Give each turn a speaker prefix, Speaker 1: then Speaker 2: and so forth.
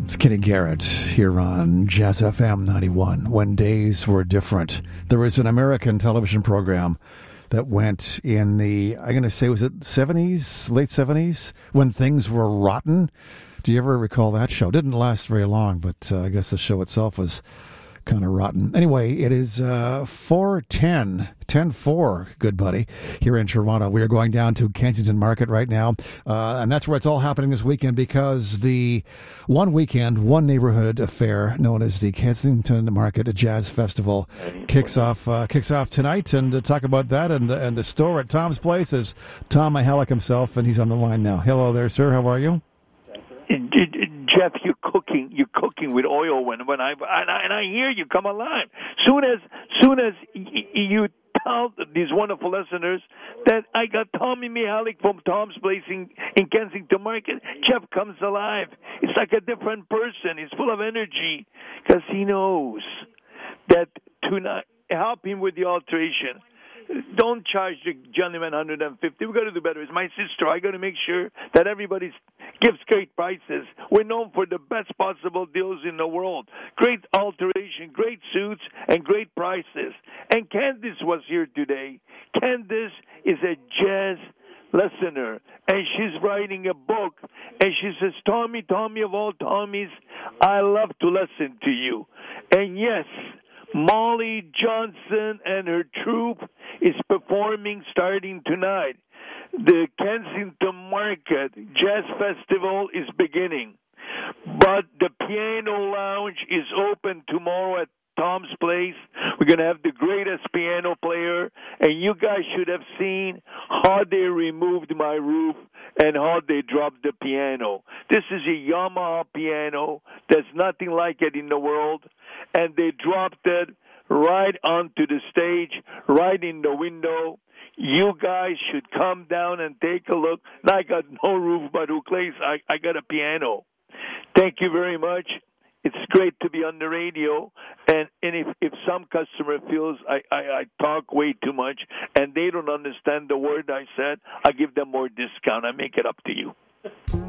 Speaker 1: It's Kenny Garrett here on Jazz FM 91. When days were different. There was an American television program that went in the, I'm going to say, was it 70s, late 70s, when things were rotten? Do you ever recall that show? It didn't last very long, but I guess the show itself was kind of rotten. Anyway, it is 10:04, good buddy, here in Toronto. We are going down to Kensington Market right now, and that's where it's all happening this weekend, because the one neighborhood affair known as the Kensington Market Jazz Festival kicks off tonight. And to talk about that and the store at Tom's Place is Tom Mihalik himself, and he's on the line now. Hello there, sir. How are you?
Speaker 2: Jeff, you're cooking with oil when I hear you come alive. Soon as you tell these wonderful listeners that I got Tommy Mihalik from Tom's Place in Kensington Market, Jeff comes alive. It's like a different person. He's full of energy because he knows that tonight, help him with the alteration. Don't charge the gentleman $150. We've got to do better. It's my sister. I got to make sure that everybody gives great prices. We're known for the best possible deals in the world. Great alteration, great suits, and great prices. And Candice was here today. Candice is a jazz listener, and she's writing a book, and she says, Tommy of all Tommies, I love to listen to you. And yes, Molly Johnson and her troupe is performing starting tonight. The Kensington Market Jazz Festival is beginning, but the Piano Lounge is open tomorrow at Tom's Place. We're going to have the greatest piano player, and you guys should have seen how they removed my roof and how they dropped the piano. This is a Yamaha piano. There's nothing like it in the world, and they dropped it right onto the stage, right in the window. You guys should come down and take a look. Now, I got no roof, but who cares? I got a piano. Thank you very much. It's great to be on the radio, and if some customer feels I talk way too much and they don't understand the word I said, I give them more discount. I make it up to you.